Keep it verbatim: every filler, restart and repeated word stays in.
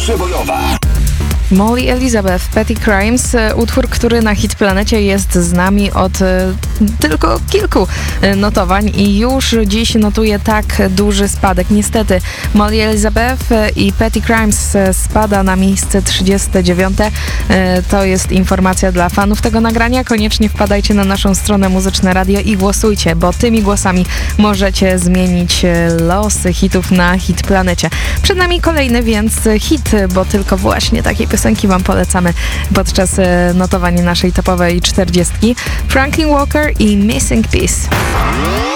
przebojowa. Molly Elizabeth, Petty Crimes, utwór, który na Hit Planecie jest z nami od e, tylko kilku e, notowań i już dziś notuje tak duży spadek. Niestety Molly Elizabeth i Petty Crimes spada na miejsce trzydzieste dziewiąte. E, to jest informacja dla fanów tego nagrania. Koniecznie wpadajcie na naszą stronę Muzyczne Radio i głosujcie, bo tymi głosami możecie zmienić losy hitów na Hit Planecie. Przed nami kolejny więc hit, bo tylko właśnie takiej piosenki wam polecamy podczas notowania naszej topowej czterdziestki. Franklin Walker i Missing Piece.